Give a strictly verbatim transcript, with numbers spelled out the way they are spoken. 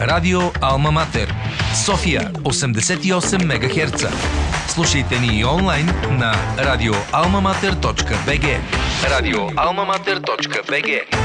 Радио Алма Матер. София осемдесет и осем мегахерца. Слушайте ни и онлайн на радио алма матер точка би джи. радио алма матер точка би джи.